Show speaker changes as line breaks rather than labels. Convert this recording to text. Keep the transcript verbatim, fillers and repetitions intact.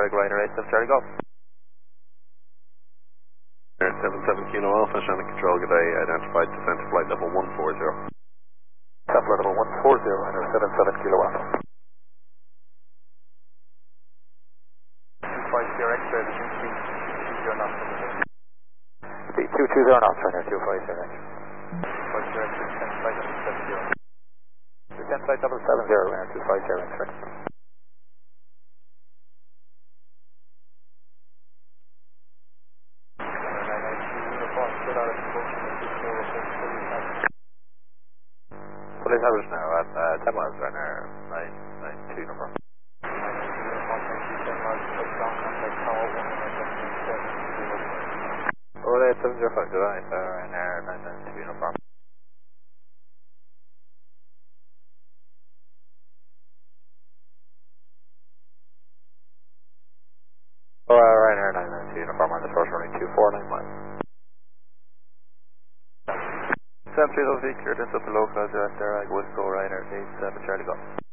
Mike Ryder eight seven Charlie Golf.
Air seven seven Kilo Alpha, Shannon Control, good day, identified descent to flight level one four zero.
Top level one four zero, enter seven seven Kilo Alpha. two five zero X-ray, the speed two zero knots. Speed two two zero knots, enter two five zero X. two five zero X-ray, descent flight level seven zero. Descent flight level seven zero, enter two five zero X-ray. Police average now at uh, ten miles per hour, nine nine two number. Oh, eight seven zero five, good eye, sir, and air nine nine two number. Oh, uh, right air nine nine two number, minus first running two four nine miles. seven three zero V, cleared into the local director, I go with go Ryder eight seven Charlie Golf.